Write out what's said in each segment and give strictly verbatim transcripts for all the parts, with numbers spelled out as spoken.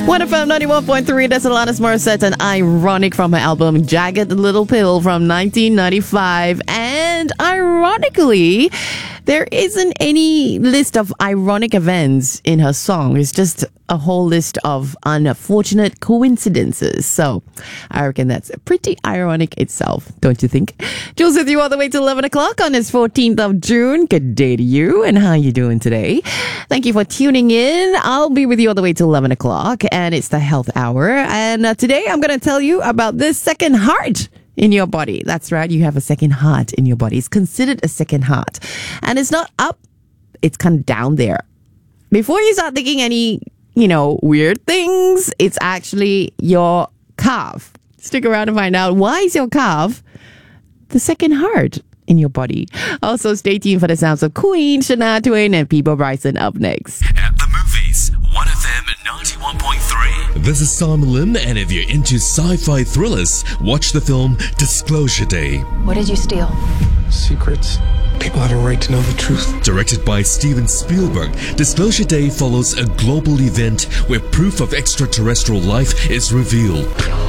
one F M ninety-one point three, that's Alanis Morissette and Ironic from her album Jagged Little Pill from nineteen ninety-five. And ironically, there isn't any list of ironic events in her song. It's just a whole list of unfortunate coincidences. So I reckon that's pretty ironic itself, don't you think? Jules with you all the way to eleven o'clock on this fourteenth of June. Good day to you, and how you doing today? Thank you for tuning in. I'll be with you all the way to eleven o'clock, and it's the Health Hour. And uh, today I'm going to tell you about this second heart in your body. That's right, you have a second heart in your body. It's considered a second heart. And it's not up, it's kind of down there. Before you start thinking any, you know, weird things, it's actually your calf. Stick around to find out, why is your calf the second heart in your body? Also, stay tuned for the sounds of Queen, Shania Twain, and Peabo Bryson up next. At the movies, one F M ninety-one point three. This is Simon Lim, and if you're into sci-fi thrillers, watch the film Disclosure Day. What did you steal? Secrets. People have a right to know the truth. Directed by Steven Spielberg, Disclosure Day follows a global event where proof of extraterrestrial life is revealed.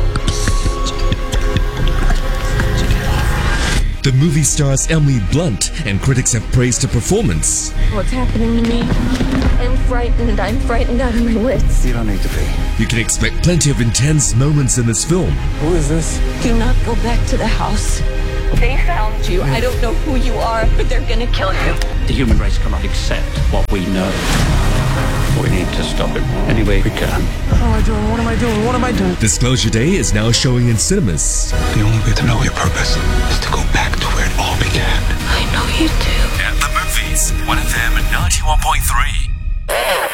The movie stars Emily Blunt, and critics have praised her performance. What's happening to me? I'm frightened. I'm frightened out of my wits. You don't need to be. You can expect plenty of intense moments in this film. Who is this? Do not go back to the house. They found you. I don't know who you are, but they're gonna kill you. The human race cannot accept what we know. We need to stop it any way we can. What am I doing? What am I doing? What am I doing? Disclosure Day is now showing in cinemas. The only way to know your purpose is to go back to where it all began. I know you do. At the movies, one F M ninety-one point three.